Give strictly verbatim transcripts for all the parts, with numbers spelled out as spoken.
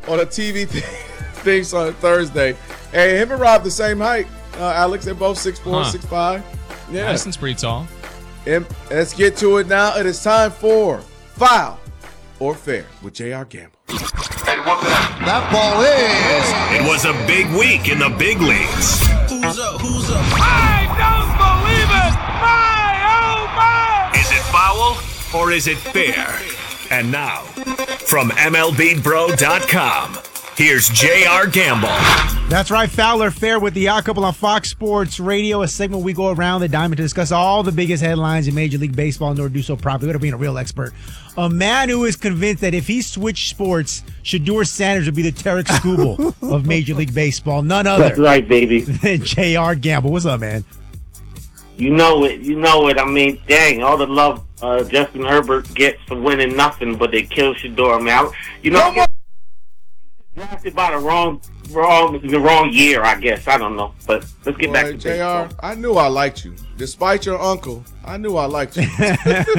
on a T V thing on Thursday. Hey, him and Rob the same height. Uh, Alex, they're both six four, huh. six five. Yeah. Madison's pretty tall. And let's get to it now. It is time for Foul or Fair with J R Gamble. That ball is. It was a big week in the big leagues. Who's up? Who's up? I don't believe it! My, oh my! Is it foul or is it fair? And now, from M L B Bro dot com, here's J R Gamble. That's right, Foul or Fair with the Odd Couple on Fox Sports Radio, a segment we go around the diamond to discuss all the biggest headlines in Major League Baseball, nor do so properly without being a real expert. A man who is convinced that if he switched sports, Shedeur Sanders would be the Tarek Skubal of Major League Baseball. None other. That's right, baby. Than J R Gamble. What's up, man? You know it. You know it. I mean, dang, all the love uh, Justin Herbert gets for winning nothing, but they kill Shedeur. I mean, I, you know, I drafted by the wrong, wrong, the wrong year, I guess. I don't know. But let's get Boy, back to J R, baseball. I knew I liked you. Despite your uncle, I knew I liked you. All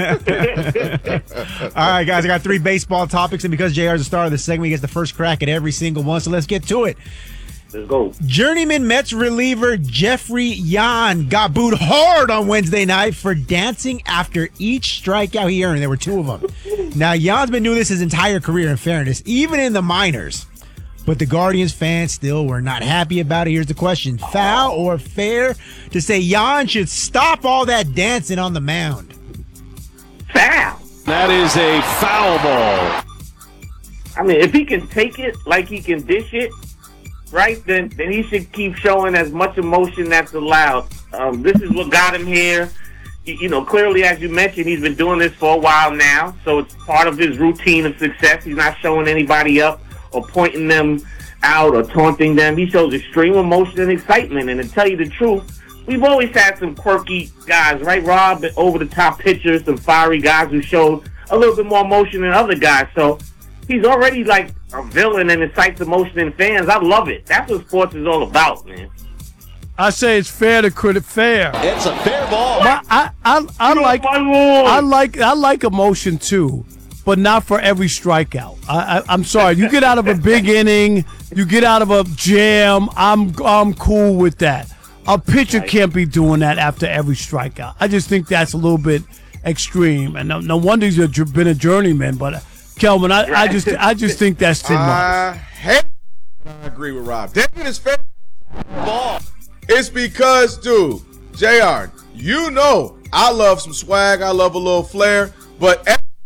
right, guys, I got three baseball topics, and because J R is the star of the segment, he gets the first crack at every single one, so let's get to it. Let's go. Journeyman Mets reliever Jeffrey Yan got booed hard on Wednesday night for dancing after each strikeout he earned. There were two of them. Now, Yan's been doing this his entire career, in fairness, even in the minors. But the Guardians fans still were not happy about it. Here's the question. Foul or fair to say Yan should stop all that dancing on the mound? Foul. That is a foul ball. I mean, if he can take it like he can dish it, right, then then he should keep showing as much emotion that's allowed. Um, this is what got him here. You, you know, clearly, as you mentioned, he's been doing this for a while now, so it's part of his routine of success. He's not showing anybody up or pointing them out or taunting them. He shows extreme emotion and excitement, and to tell you the truth, we've always had some quirky guys, right, Rob? Over-the-top pitchers, some fiery guys who showed a little bit more emotion than other guys, so he's already like a villain and incites emotion in fans. I love it. That's what sports is all about, man. I say it's fair to credit fair. It's a fair ball. But I, I, I like, I like, I like emotion too, but not for every strikeout. I, I, I'm sorry. You get out of a big inning, you get out of a jam. I'm, I'm cool with that. A pitcher can't be doing that after every strikeout. I just think that's a little bit extreme, and no, no wonder he's a, been a journeyman, but. Kelvin, I, I just I just think that's too much. I hate I agree with Rob. David is fair ball. It's because, dude, J R, you know I love some swag. I love a little flair. But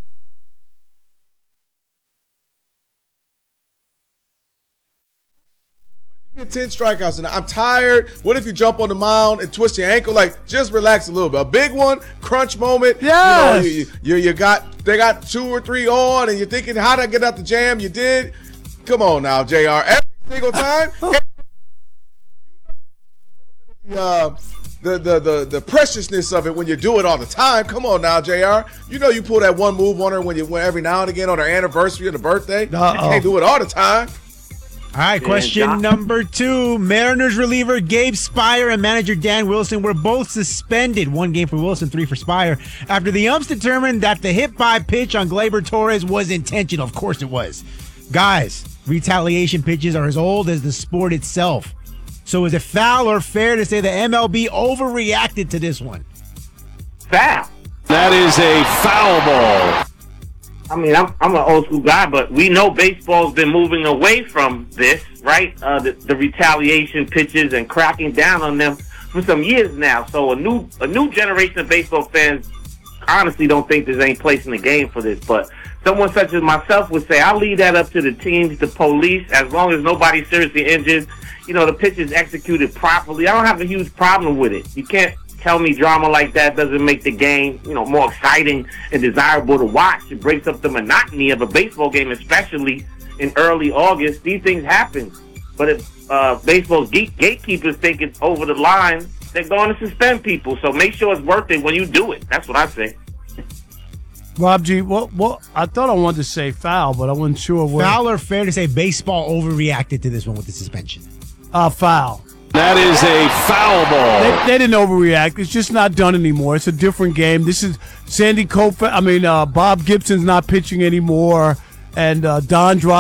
you get ten strikeouts and I'm tired. What if you jump on the mound and twist your ankle? Like, just relax a little bit. A big one, crunch moment. Yes. You know, you, you, you got they got two or three on, and you're thinking, how did I get out the jam? You did. Come on now, J R. Every single time. uh, the, the the the preciousness of it when you do it all the time. Come on now, J R. You know you pull that one move on her when you when every now and again on her anniversary or the birthday. Uh-oh. You can't do it all the time. All right, question number two. Mariners reliever Gabe Spire and manager Dan Wilson were both suspended. One game for Wilson, three for Spire, after the umps determined that the hit-by pitch on Gleyber Torres was intentional. Of course it was. Guys, retaliation pitches are as old as the sport itself. So is it foul or fair to say the M L B overreacted to this one? Foul. That is a foul ball. I mean, I'm I'm an old school guy, but we know baseball's been moving away from this, right? Uh, the, the retaliation pitches and cracking down on them for some years now. So a new a new generation of baseball fans honestly don't think there's any place in the game for this. But someone such as myself would say, I'll leave that up to the teams, the police, as long as nobody's seriously injured. You know, the pitch is executed properly. I don't have a huge problem with it. You can't tell me drama like that doesn't make the game, you know, more exciting and desirable to watch. It breaks up the monotony of a baseball game, especially in early August. These things happen. But if uh, baseball's gate- gatekeepers think it's over the line, they're going to suspend people. So make sure it's worth it when you do it. That's what I say. Rob G, what, what, I thought I wanted to say foul, but I wasn't sure what. Foul or fair to say baseball overreacted to this one with the suspension? Uh, foul. That is a foul ball. They, they didn't overreact. It's just not done anymore. It's a different game. This is Sandy Koufax. I mean, uh, Bob Gibson's not pitching anymore, and uh, Don Dry.